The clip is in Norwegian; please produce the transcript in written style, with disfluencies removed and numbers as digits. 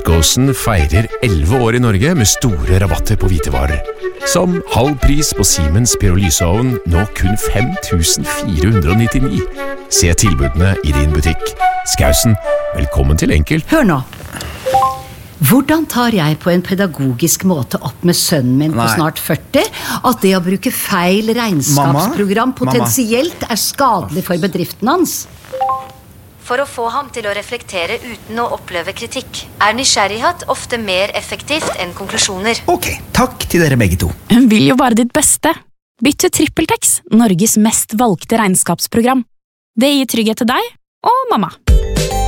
Skåsen feirer 11 år i Norge med store rabatter på hvitevarer. Som halv pris på Siemens pyrolyseovn, nå kun 5.499. Se tilbudene i din butikk. Skåsen, velkommen til Enkel. Hør nå. Hvordan tar jeg på en pedagogisk måte opp med sønnen min på snart 40 at det å bruke feil regnskapsprogram potensielt er skadelig for bedriften hans? For å få ham til å reflektere uten å oppleve kritikk, er nysgjerrighet ofte mer effektivt enn konklusjoner. Ok, takk til dere begge to. Hun vil jo bare ditt beste. Bytt til TrippelTex, Norges mest valgte regnskapsprogram. Det gir trygghet til deg og mamma.